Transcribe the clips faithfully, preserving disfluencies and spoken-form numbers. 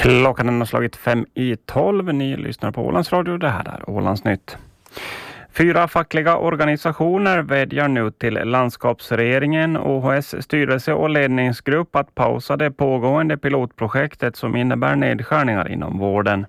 Klockan har slagit fem i tolv. Ni lyssnar på Ålands Radio. Det här är Ålandsnytt. Fyra fackliga organisationer vädjar nu till landskapsregeringen, O H S styrelse och ledningsgrupp att pausa det pågående pilotprojektet som innebär nedskärningar inom vården.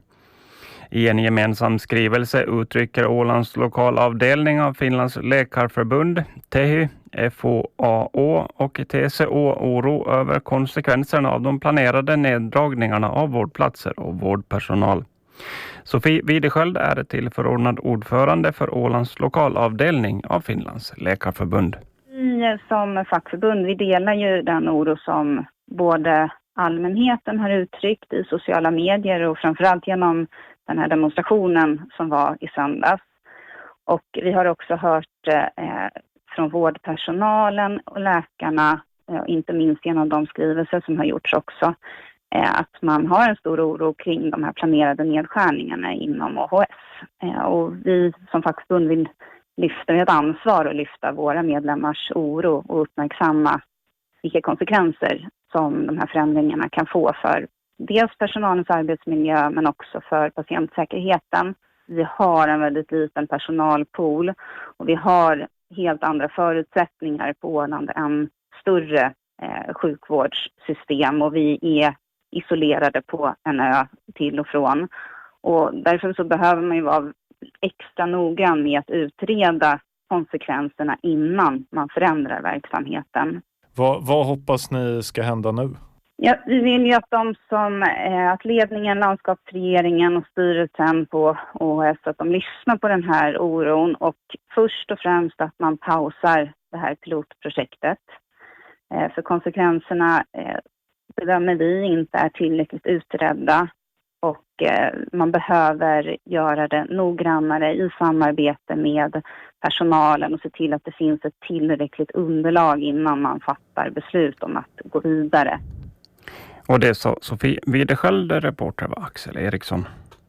I en gemensam skrivelse uttrycker Ålands lokalavdelning av Finlands läkarförbund, T H Y, F O A Å och T C O oro över konsekvenserna av de planerade neddragningarna av vårdplatser och vårdpersonal. Sofie Widesköld är tillförordnad ordförande för Ålands lokalavdelning av Finlands läkarförbund. Vi som fackförbund, vi delar ju den oro som både allmänheten har uttryckt i sociala medier och framförallt genom den här demonstrationen som var i söndags. Och vi har också hört eh, från vårdpersonalen och läkarna, eh, inte minst genom de skrivelser som har gjorts också, eh, att man har en stor oro kring de här planerade nedskärningarna inom O H S. Eh, och vi som fackförbund vill lyfta ett ansvar och lyfta våra medlemmars oro och uppmärksamma vilka konsekvenser som de här förändringarna kan få för dels personalens arbetsmiljö men också för patientsäkerheten. Vi har en väldigt liten personalpool och vi har helt andra förutsättningar på Åland än större eh, sjukvårdssystem och vi är isolerade på en ö till och från. Och därför så behöver man ju vara extra noggrann med att utreda konsekvenserna innan man förändrar verksamheten. Vad, vad hoppas ni ska hända nu? Ja, vi vill ju att de som, eh, att ledningen, landskapsregeringen och styrelsen på O H S, att de lyssnar på den här oron och först och främst att man pausar det här pilotprojektet. Eh, för konsekvenserna eh, bedömer vi inte är tillräckligt utredda och eh, man behöver göra det noggrannare i samarbete med personalen och se till att det finns ett tillräckligt underlag innan man fattar beslut om att gå vidare. Och det sa Sofie Widesköld, reporter var Axel Eriksson.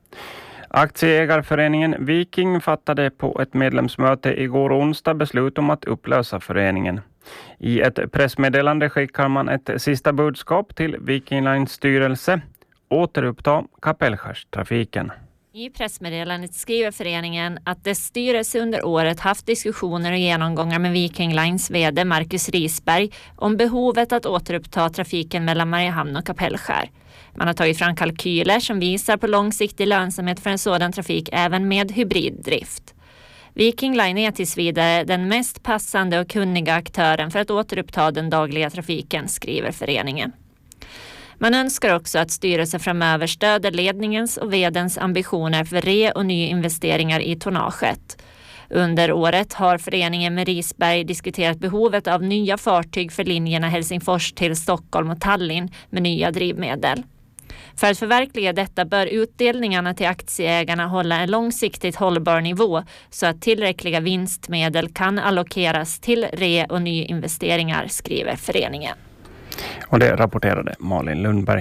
Aktieägarföreningen Viking fattade på ett medlemsmöte igår onsdag beslut om att upplösa föreningen. I ett pressmeddelande skickar man ett sista budskap till Viking Lines styrelse: återuppta Kapellskärstrafiken. I pressmeddelandet skriver föreningen att dess styrelse under året haft diskussioner och genomgångar med Viking Lines vd Marcus Risberg om behovet att återuppta trafiken mellan Mariehamn och Kapellskär. Man har tagit fram kalkyler som visar på långsiktig lönsamhet för en sådan trafik även med hybriddrift. Viking Line är tills vidare den mest passande och kunniga aktören för att återuppta den dagliga trafiken, skriver föreningen. Man önskar också att styrelsen framöver stöder ledningens och vdens ambitioner för re- och nyinvesteringar i tonnaget. Under året har föreningen med Risberg diskuterat behovet av nya fartyg för linjerna Helsingfors till Stockholm och Tallinn med nya drivmedel. För att förverkliga detta bör utdelningarna till aktieägarna hålla en långsiktigt hållbar nivå så att tillräckliga vinstmedel kan allokeras till re- och nyinvesteringar, skriver föreningen. Och det rapporterade Malin Lundberg.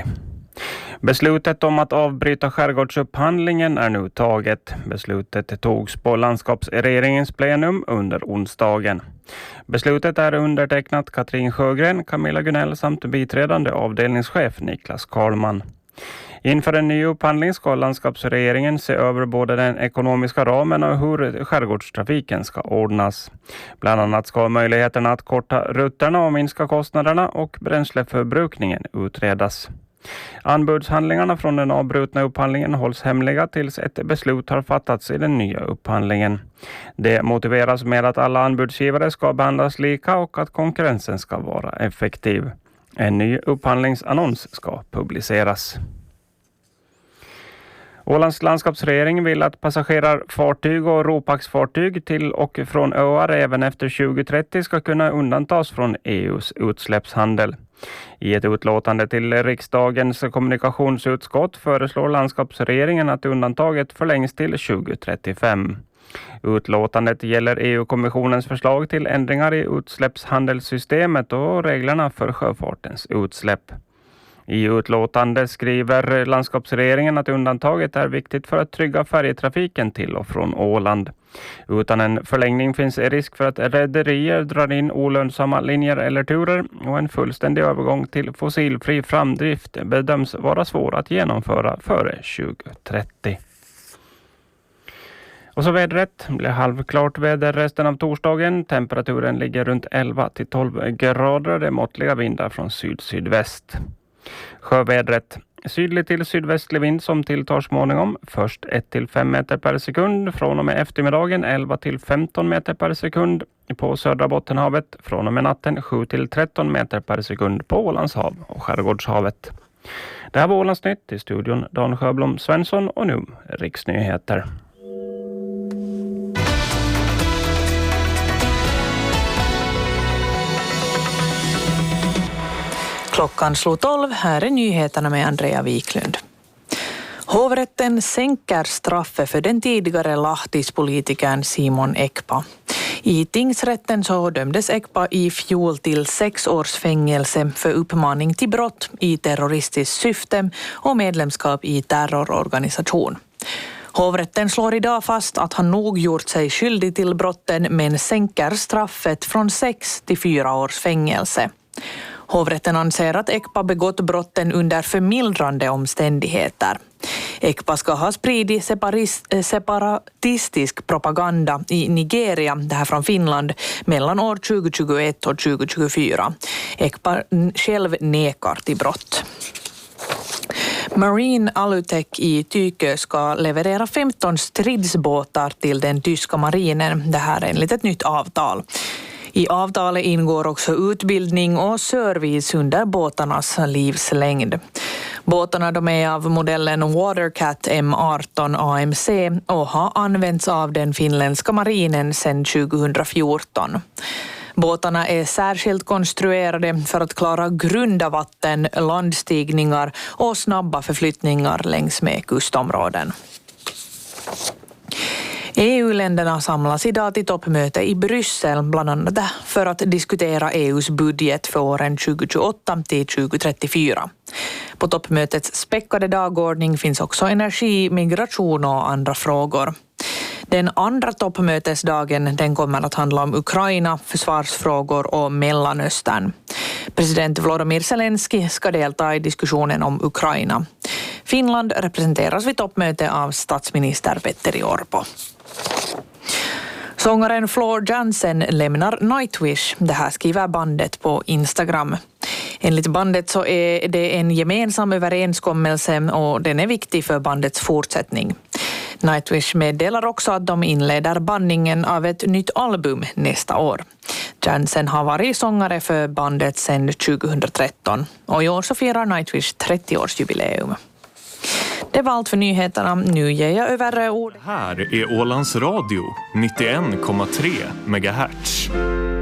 Beslutet om att avbryta skärgårdsupphandlingen är nu taget. Beslutet togs på landskapsregeringens plenum under onsdagen. Beslutet är undertecknat Katrin Sjögren, Camilla Gunell samt biträdande avdelningschef Niklas Karlman. Inför en ny upphandling ska landskapsregeringen se över både den ekonomiska ramen och hur skärgårdstrafiken ska ordnas. Bland annat ska möjligheterna att korta rutterna och minska kostnaderna och bränsleförbrukningen utredas. Anbudshandlingarna från den avbrutna upphandlingen hålls hemliga tills ett beslut har fattats i den nya upphandlingen. Det motiveras med att alla anbudsgivare ska behandlas lika och att konkurrensen ska vara effektiv. En ny upphandlingsannons ska publiceras. Ålands landskapsregering vill att passagerarfartyg och ropaxfartyg till och från öar även efter tjugo trettio ska kunna undantas från E U:s utsläppshandel. I ett utlåtande till riksdagens kommunikationsutskott föreslår landskapsregeringen att undantaget förlängs till tjugo trettiofem. Utlåtandet gäller E U-kommissionens förslag till ändringar i utsläppshandelssystemet och reglerna för sjöfartens utsläpp. I utlåtande skriver landskapsregeringen att undantaget är viktigt för att trygga färjetrafiken till och från Åland. Utan en förlängning finns risk för att rederier drar in olönsamma linjer eller turer och en fullständig övergång till fossilfri framdrift bedöms vara svår att genomföra före tjugo trettio. Och så vädret, blir halvklart väder resten av torsdagen. Temperaturen ligger runt elva till tolv grader, det är måttliga vindar från syd-sydväst. Sjövädret, sydlig till sydvästlig vind som tilltar småningom. Först ett till fem meter per sekund, från och med eftermiddagen elva till femton meter per sekund. På södra Bottenhavet från och med natten sju till tretton meter per sekund på Ålandshav och Skärgårdshavet. Det här var Ålandsnytt, i studion Dan Sjöblom Svensson och nu Riksnyheter. Klockan slår tolv, här är nyheterna med Andrea Wiklund. Hovrätten sänker straffet för den tidigare lahtispolitikern Simon Ekpa. I tingsrätten så dömdes Ekpa i fjol till sex års fängelse för uppmaning till brott i terroristiskt syfte och medlemskap i terrororganisation. Hovrätten slår idag fast att han nog gjort sig skyldig till brotten men sänker straffet från sex till fyra års fängelse. Hovrätten anser att Ekpa begått brotten under förmildrande omständigheter. Ekpa ska ha spridit separatistisk propaganda i Nigeria, det här från Finland, mellan år tjugo tjugoett och tjugo tjugofyra. Ekpa själv nekar till brott. Marine Alutech i Tykö ska leverera femton stridsbåtar till den tyska marinen. Det här är enligt ett nytt avtal. I avtalet ingår också utbildning och service under båtarnas livslängd. Båtarna de är av modellen Watercat M arton A M C och har använts av den finländska marinen sedan tjugohundrafjorton. Båtarna är särskilt konstruerade för att klara grunda vatten, landstigningar och snabba förflyttningar längs med kustområden. E U-länderna samlas idag till toppmöte i Bryssel bland annat för att diskutera E U:s budget för åren tjugo tjugoåtta till tjugo trettiofyra. På toppmötets späckade dagordning finns också energi, migration och andra frågor. Den andra toppmötesdagen den kommer att handla om Ukraina, försvarsfrågor och Mellanöstern. President Volodymyr Zelensky ska delta i diskussionen om Ukraina. Finland representeras vid toppmöte av statsminister Petteri Orpo. Sångaren Floor Jansen lämnar Nightwish. Det här skriver bandet på Instagram. Enligt bandet så är det en gemensam överenskommelse och den är viktig för bandets fortsättning. Nightwish meddelar också att de inleder bandningen av ett nytt album nästa år. Jansen har varit sångare för bandet sedan tjugohundratretton och i år så firar Nightwish trettio-årsjubileum. Det var allt för nyheterna. Nu ger jag över ord. Här är Ålands Radio, nittioen komma tre megahertz.